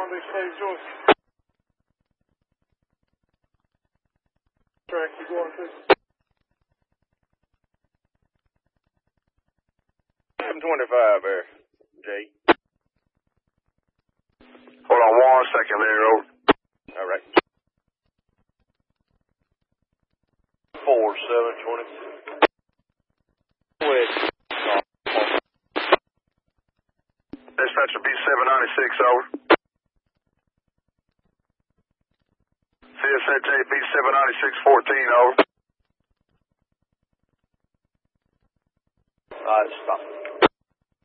Zombie Slave Joyce. Track you going to? 725 there, Jay. Hold on 1 second there, over. All right. 4720. Dispatcher B796, over. CSHA B79614, over.